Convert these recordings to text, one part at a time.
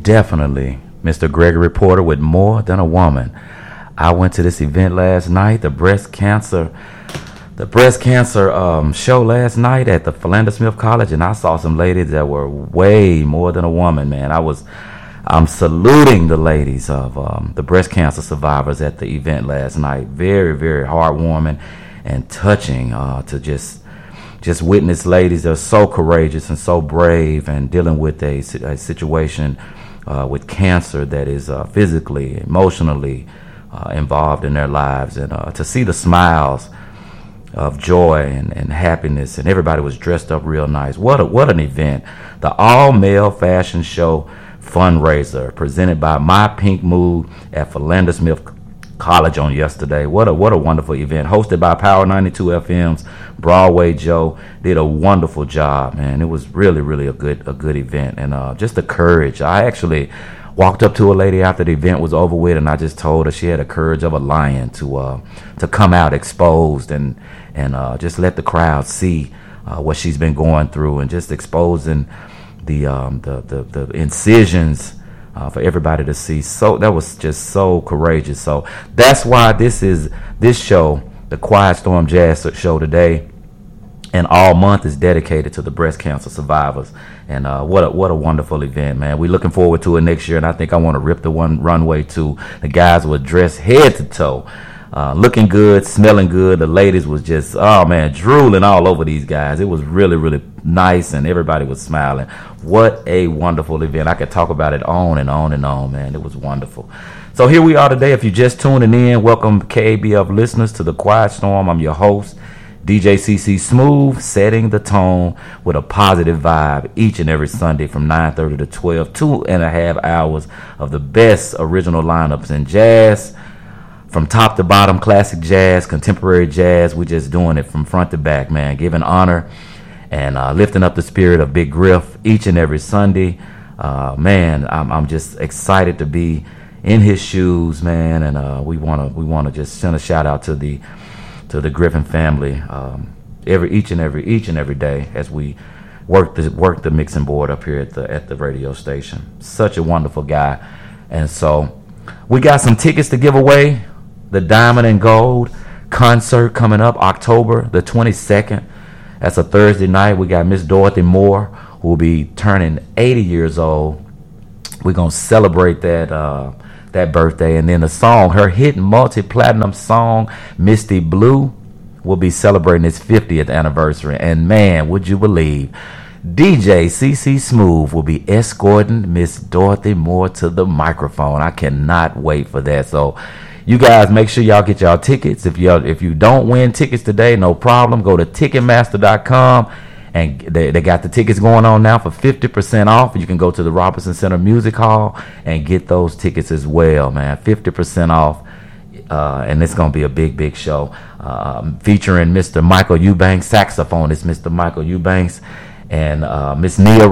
definitely Mr. Gregory Porter with More Than a Woman. I went to this event last night, the breast cancer show last night at the Philander Smith College, and I saw some ladies that were way more than a woman, man. I'm saluting the ladies of the breast cancer survivors at the event last night. Very, very heartwarming and touching to just witness ladies that are so courageous and so brave and dealing with a situation with cancer that is physically, emotionally involved in their lives, and to see the smiles of joy and happiness, and everybody was dressed up real nice. What an event! The all-male fashion show fundraiser presented by My Pink Mood at Philander Smith College on yesterday. What a wonderful event, hosted by Power 92 FM's Broadway Joe. Did a wonderful job, man. It was really a good event, and just the courage. I actually walked up to a lady after the event was over with, and I just told her she had the courage of a lion to come out exposed and just let the crowd see what she's been going through, and just exposing the incisions for everybody to see. So that was just so courageous. So that's why this show, the Quiet Storm Jazz Show today, and all month is dedicated to the breast cancer survivors. And what a wonderful event, man. We're looking forward to it next year, and I think I want to rip the one runway too. The guys were dressed head to toe, looking good, smelling good. The ladies was just, oh man, drooling all over these guys. It was really nice, and everybody was smiling. What a wonderful event. I could talk about it on and on and on, man. It was wonderful. So here we are today. If you're just tuning in, welcome KABF listeners to the Quiet Storm. I'm your host, DJ CC Smooth, setting the tone with a positive vibe each and every Sunday from 9:30 to 12, 2.5 hours of the best original lineups in jazz, from top to bottom, classic jazz, contemporary jazz. We're just doing it from front to back, man, giving honor and lifting up the spirit of Big Griff each and every Sunday. Man, I'm just excited to be in his shoes, man, and we want to just send a shout out to the Griffin family each and every day as we work the mixing board up here at the radio station. Such a wonderful guy. And so we got some tickets to give away. The Diamond and Gold concert coming up October the 22nd. That's a Thursday night. We got Miss Dorothy Moore, who will be turning 80 years old. We're gonna celebrate that birthday, and then the song, her hit multi-platinum song Misty Blue, will be celebrating its 50th anniversary. And man, would you believe, DJ CC Smooth will be escorting Miss Dorothy Moore to the microphone. I cannot wait for that. So you guys make sure y'all get y'all tickets. If you don't win tickets today, no problem, go to Ticketmaster.com. And they got the tickets going on now for 50% off. You can go to the Robinson Center Music Hall and get those tickets as well, man. 50% off. And it's going to be a big show featuring Mr. Michael Eubanks, saxophonist Mr. Michael Eubanks, and Miss Nia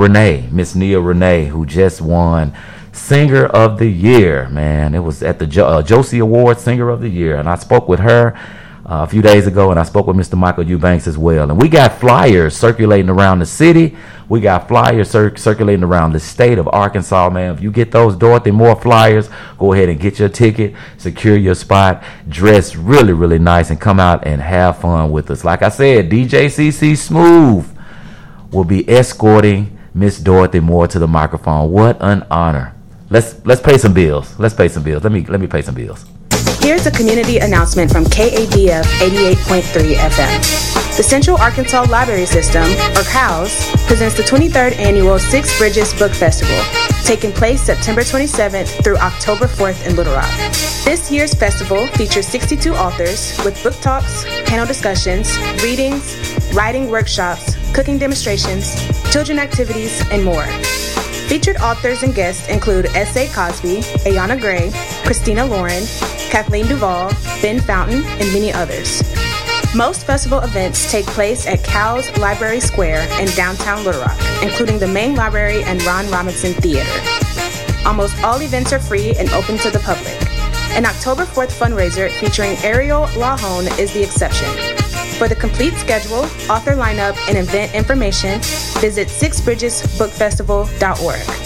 Renee, who just won Singer of the Year, man. It was at the Josie Award Singer of the Year. And I spoke with her a few days ago, and I spoke with Mr. Michael Eubanks as well. And we got flyers circulating around the city. We got flyers circulating around the state of Arkansas, man. If you get those Dorothy Moore flyers, go ahead and get your ticket, secure your spot, dress really nice, and come out and have fun with us. Like I said, DJ CC Smooth will be escorting Miss Dorothy Moore to the microphone. What an honor. Let's pay some bills. Let me pay some bills. Here's a community announcement from KABF 88.3 FM. The Central Arkansas Library System, or CALS, presents the 23rd Annual Six Bridges Book Festival, taking place September 27th through October 4th in Little Rock. This year's festival features 62 authors with book talks, panel discussions, readings, writing workshops, cooking demonstrations, children activities, and more. Featured authors and guests include S.A. Cosby, Ayanna Gray, Christina Lauren, Kathleen Duvall, Ben Fountain, and many others. Most festival events take place at Cal's Library Square in downtown Little Rock, including the main library and Ron Robinson Theater. Almost all events are free and open to the public. An October 4th fundraiser featuring Ariel Lahone is the exception. For the complete schedule, author lineup, and event information, visit sixbridgesbookfestival.org.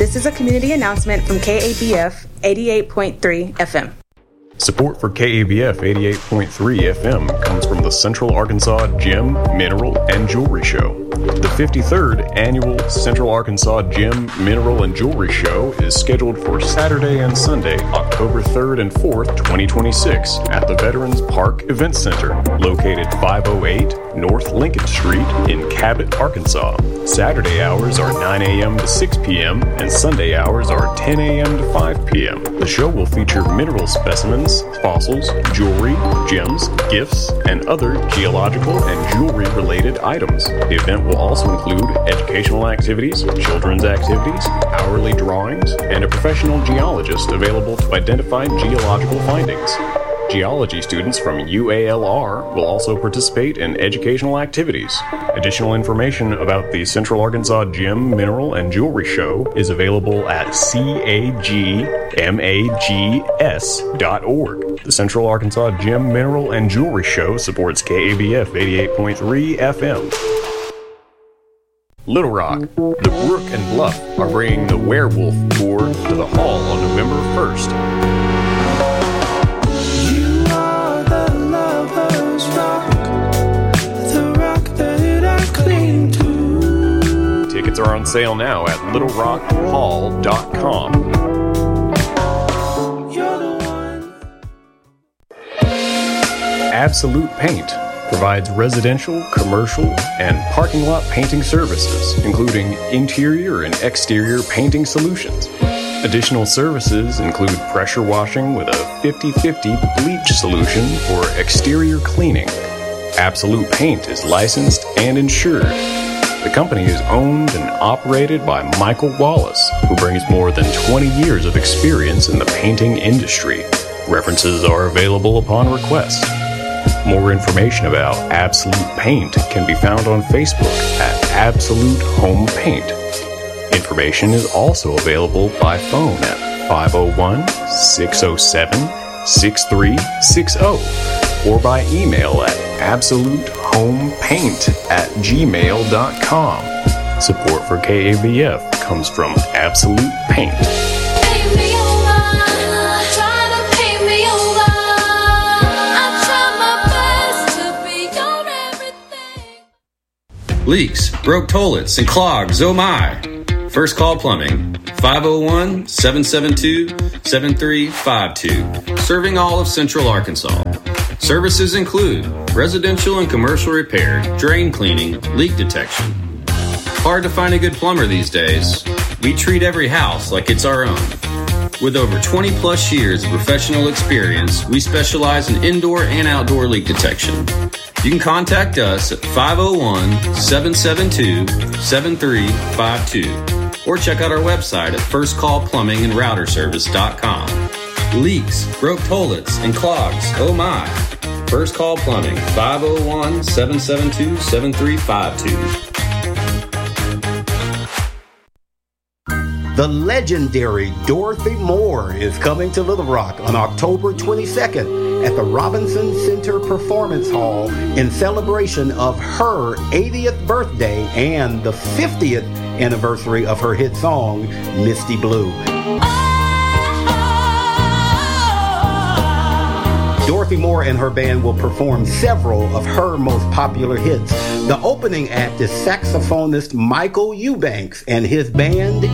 This is a community announcement from KABF 88.3 FM. Support for KABF 88.3 FM comes from the Central Arkansas Gem, Mineral, and Jewelry Show. The 53rd Annual Central Arkansas Gem, Mineral, and Jewelry Show is scheduled for Saturday and Sunday, October 3rd and 4th, 2026, at the Veterans Park Event Center, located 508 North Lincoln Street in Cabot, Arkansas. Saturday hours are 9 a.m. to 6 p.m., and Sunday hours are 10 a.m. to 5 p.m. The show will feature mineral specimens, fossils, jewelry, gems, gifts, and other geological and jewelry-related items. The event will also include educational activities, children's activities, hourly drawings, and a professional geologist available to identify geological findings. Geology students from UALR will also participate in educational activities. Additional information about the Central Arkansas Gem, Mineral, and Jewelry Show is available at cagmags.org. The Central Arkansas Gem, Mineral, and Jewelry Show supports KABF 88.3 FM. Little Rock, the Brook and Bluff are bringing the Werewolf Tour to the Hall on November 1st. Tickets are on sale now at littlerockhall.com. Absolute Paint provides residential, commercial, and parking lot painting services, including interior and exterior painting solutions. Additional services include pressure washing with a 50/50 bleach solution for exterior cleaning. Absolute Paint is licensed and insured. The company is owned and operated by Michael Wallace, who brings more than 20 years of experience in the painting industry. References are available upon request. More information about Absolute Paint can be found on Facebook at Absolute Home Paint. Information is also available by phone at 501-607-6360 or by email at absolutehomepaint@gmail.com. Support for KABF comes from Absolute Paint. Leaks, broke toilets, and clogs, oh my! First Call Plumbing, 501-772-7352. Serving all of Central Arkansas. Services include residential and commercial repair, drain cleaning, leak detection. Hard to find a good plumber these days. We treat every house like it's our own. With over 20 plus years of professional experience, we specialize in indoor and outdoor leak detection. You can contact us at 501-772-7352 or check out our website at firstcallplumbingandrouterservice.com. Leaks, broke toilets, and clogs, oh my. First Call Plumbing, 501-772-7352. The legendary Dorothy Moore is coming to Little Rock on October 22nd at the Robinson Center Performance Hall in celebration of her 80th birthday and the 50th anniversary of her hit song, Misty Blue. Dorothy Moore and her band will perform several of her most popular hits. The opening act is saxophonist Michael Eubanks and his band